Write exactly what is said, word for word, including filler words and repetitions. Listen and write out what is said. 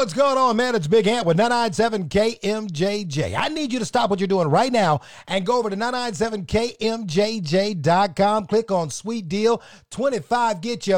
What's going on, man? It's Big Ant with nine ninety-seven K M J J. I need you to stop what you're doing right now and go over to nine ninety-seven K M J J dot com. Click on Sweet Deal. twenty-five get you